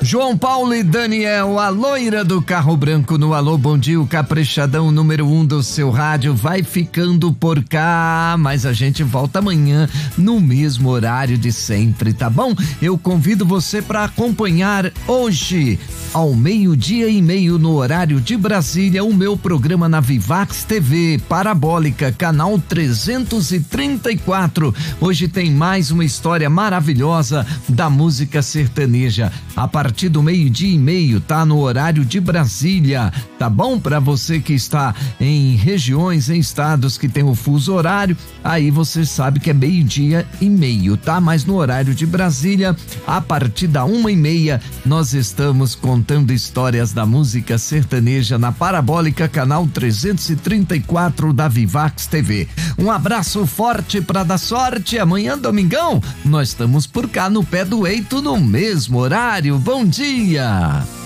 João Paulo e Daniel, a loira do carro branco no Alô Bom Dia, o caprichadão número 1 do seu rádio vai ficando por cá, mas a gente volta amanhã no mesmo horário de sempre, tá bom? Eu convido você para acompanhar hoje ao 12:30 no horário de Brasília o meu programa na Vivax TV Parabólica, canal 334. Hoje tem mais uma história maravilhosa da música sertaneja. A partir do 12:30, tá no horário de Brasília, tá bom? Para você que está em regiões, em estados que tem o fuso horário, aí você sabe que é 12:30, tá? Mas no horário de Brasília, a partir da 1:30, nós estamos contando histórias da música sertaneja na Parabólica, canal 334 da Vivax TV. Um abraço forte para dar sorte. Amanhã, domingão, nós estamos por cá no pé do eito no mesmo horário. Bom dia!